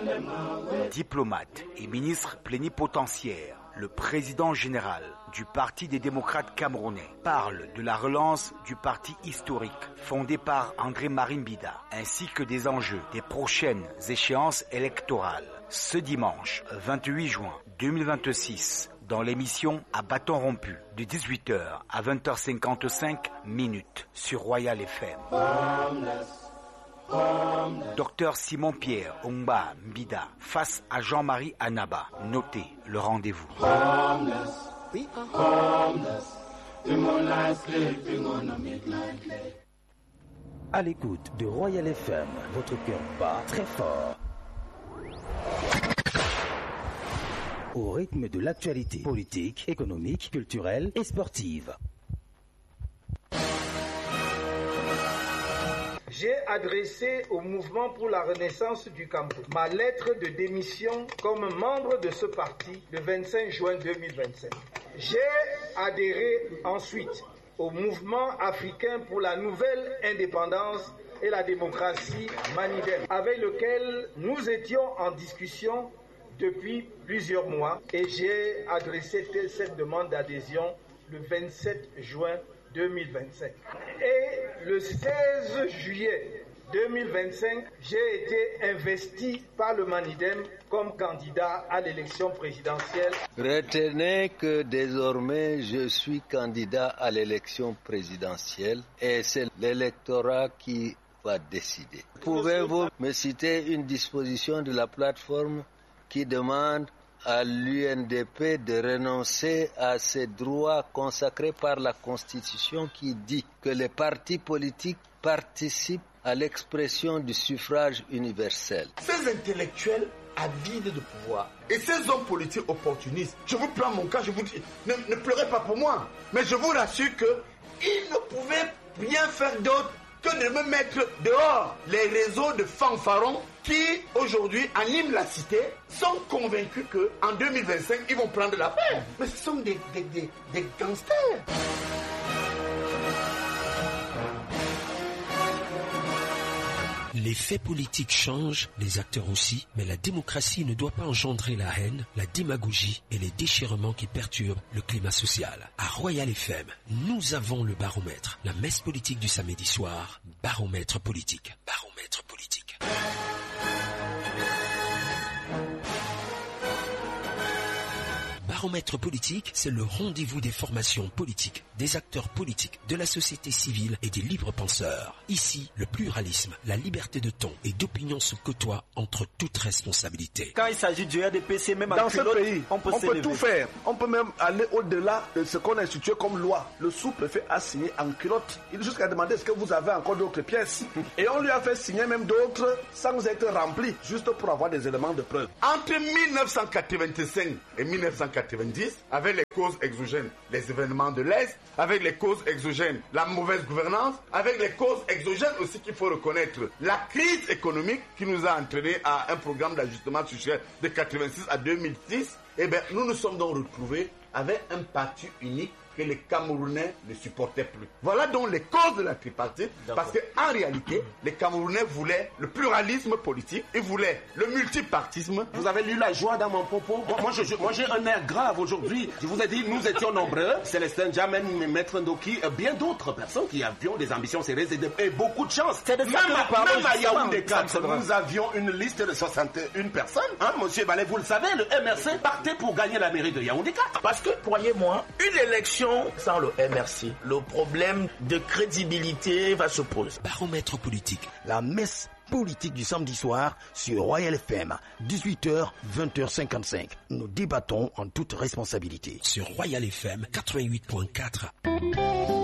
Diplomate et ministre plénipotentiaire, le président général du Parti des démocrates camerounais parle de la relance du parti historique fondé par André-Marie Mbida, ainsi que des enjeux des prochaines échéances électorales. Ce dimanche 28 juin 2026, dans l'émission À bâton rompu, de 18h à 20h55 sur Royal FM. Docteur Simon-Pierre Ongba Mbida face à Jean-Marie Anaba. Notez le rendez-vous. À l'écoute de Royal FM, votre cœur bat très fort. Au rythme de l'actualité politique, économique, culturelle et sportive. J'ai adressé au mouvement pour la renaissance du Cameroun ma lettre de démission comme membre de ce parti le 25 juin 2025. J'ai adhéré ensuite au mouvement africain pour la nouvelle indépendance et la démocratie Manidem, avec lequel nous étions en discussion depuis plusieurs mois, et j'ai adressé cette demande d'adhésion le 27 juin 2025. Et le 16 juillet 2025, j'ai été investi par le Manidem comme candidat à l'élection présidentielle. Retenez que désormais je suis candidat à l'élection présidentielle et c'est l'électorat qui va décider. Pouvez-vous me citer une disposition de la plateforme qui demande à l'UNDP de renoncer à ses droits consacrés par la Constitution qui dit que les partis politiques participent à l'expression du suffrage universel. Ces intellectuels avides de pouvoir et ces hommes politiques opportunistes, je vous prends mon cas, je vous dis, ne pleurez pas pour moi, mais je vous rassure qu'ils ne pouvaient rien faire d'autre que de me mettre dehors. Les réseaux de fanfarons qui aujourd'hui animent la cité sont convaincus qu'en 2025 ils vont prendre la paix. Mais ce sont des gangsters. Les faits politiques changent, les acteurs aussi, mais la démocratie ne doit pas engendrer la haine, la démagogie et les déchirements qui perturbent le climat social. À Royal FM, nous avons le baromètre, la messe politique du samedi soir, baromètre politique. Baromètre politique. Baromètre politique, c'est le rendez-vous des formations politiques, des acteurs politiques, de la société civile et des libres penseurs. Ici, le pluralisme, la liberté de ton et d'opinion se côtoient entre toute responsabilité. Quand il s'agit du RDPC, même dans ce pays, on peut tout faire. On peut même aller au-delà de ce qu'on a institué comme loi. Le sous-préfet a signé en culotte. Il a jusqu'à demander est-ce que vous avez encore d'autres pièces. Et on lui a fait signer même d'autres sans être remplis, juste pour avoir des éléments de preuve. Entre 1985 et 1990, avec les causes exogènes, les événements de l'Est, avec les causes exogènes, la mauvaise gouvernance, avec les causes exogènes aussi qu'il faut reconnaître, la crise économique qui nous a entraîné à un programme d'ajustement structurel de 86 à 2006, eh bien, nous nous sommes donc retrouvés avec un parti unique que les Camerounais ne supportaient plus. Voilà donc les causes de la tripartite, parce qu'en réalité, les Camerounais voulaient le pluralisme politique, ils voulaient le multipartisme. Vous avez lu la joie dans mon propos. Moi j'ai un air grave aujourd'hui. Je vous ai dit, nous étions nombreux, Célestin Jamen, Maître Ndoki, bien d'autres personnes qui avions des ambitions sérieuses et beaucoup de chance. Même à Yaoundé 4, nous avions une liste de 61 personnes. Hein, monsieur Ballet, vous le savez, le MRC partait pour gagner la mairie de Yaoundé 4. Parce que, croyez-moi, une élection sans le MRC, le problème de crédibilité va se poser. Baromètre politique. La messe politique du samedi soir sur Royal FM, 18h, 20h55. Nous débattons en toute responsabilité. Sur Royal FM 88.4.